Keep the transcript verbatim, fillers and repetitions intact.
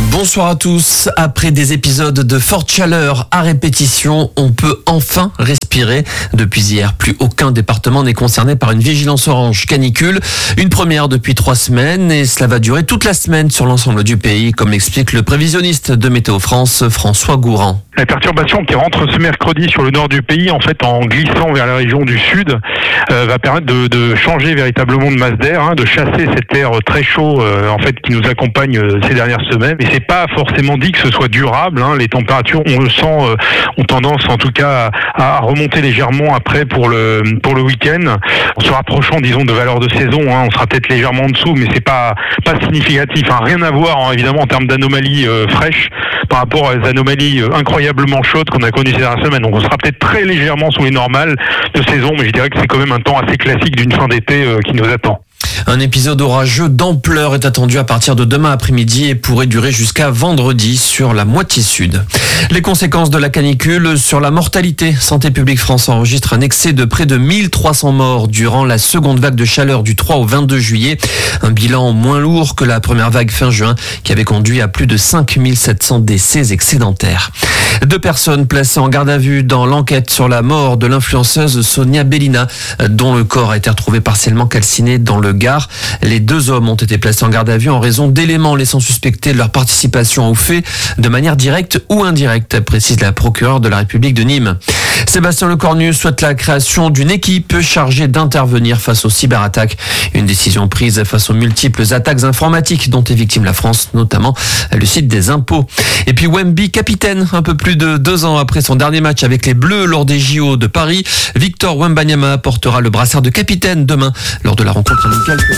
Bonsoir à tous. Après des épisodes de forte chaleur à répétition, on peut enfin respirer. Depuis hier, plus aucun département n'est concerné par une vigilance orange canicule. Une première depuis trois semaines et cela va durer toute la semaine sur l'ensemble du pays, comme l'explique le prévisionniste de Météo France, François Gourand. La perturbation qui rentre ce mercredi sur le nord du pays, en fait, en glissant vers la région du sud, euh, va permettre de, de changer véritablement de masse d'air, hein, de chasser cet air très chaud, euh, en fait, qui nous accompagne euh, ces dernières semaines. Et c'est pas forcément dit que ce soit durable. Hein. Les températures, on le sent, euh, ont tendance, en tout cas, à, à remonter légèrement après pour le pour le week-end. En se rapprochant, disons, de valeurs de saison, hein, on sera peut-être légèrement en dessous, mais c'est pas pas significatif. Hein. Rien à voir, hein, évidemment, en termes d'anomalies euh, fraîches par rapport aux anomalies euh, incroyablement chaudes qu'on a connues ces dernières semaines. Donc on sera peut-être très légèrement sous les normales de saison, mais je dirais que c'est quand même un temps assez classique d'une fin d'été euh, qui nous attend. Un épisode orageux d'ampleur est attendu à partir de demain après-midi et pourrait durer jusqu'à vendredi sur la moitié sud. Les conséquences de la canicule sur la mortalité. Santé publique France enregistre un excès de près de mille trois cents morts durant la seconde vague de chaleur du trois au vingt-deux juillet. Un bilan moins lourd que la première vague fin juin qui avait conduit à plus de cinq mille sept cents décès excédentaires. Deux personnes placées en garde à vue dans l'enquête sur la mort de l'influenceuse Sonia Bellina, dont le corps a été retrouvé partiellement calciné dans le Gard. Les deux hommes ont été placés en garde à vue en raison d'éléments laissant suspecter de leur participation au fait de manière directe ou indirecte, précise la procureure de la République de Nîmes. Sébastien Lecornu souhaite la création d'une équipe chargée d'intervenir face aux cyberattaques. Une décision prise face aux multiples attaques informatiques dont est victime la France, notamment le site des impôts. Et puis Wemby, capitaine, un peu plus de deux ans après son dernier match avec les Bleus lors des J O de Paris, Victor Wembanyama portera le brassard de capitaine demain lors de la rencontre amicale.